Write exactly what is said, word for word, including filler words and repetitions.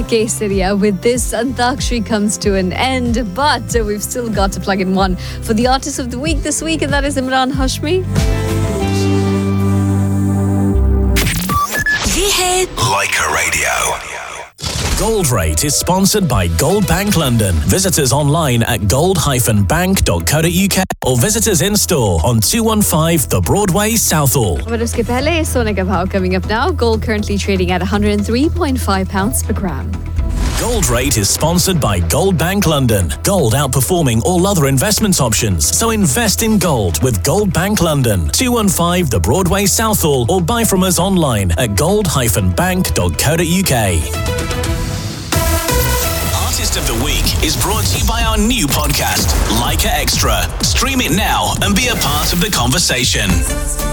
Kesaria. With this, Antakshari comes to an end, but uh, we've still got to plug in one for the Artist of the Week this week, and that is Imran Hashmi. Ye hai Leica Radio. Gold Rate is sponsored by Gold Bank London. Visit us online at gold dash bank dot co dot uk or visit us in store on two fifteen The Broadway, Southall. But uske pehle, sone ka bhav coming up now. Gold currently trading at one hundred three point five pounds per gram. Gold Rate is sponsored by Gold Bank London. Gold outperforming all other investment options. So invest in gold with Gold Bank London. two fifteen The Broadway, Southall, or buy from us online at gold dash bank dot co dot uk. Artist of the Week is brought to you by our new podcast, Leica Extra. Stream it now and be a part of the conversation.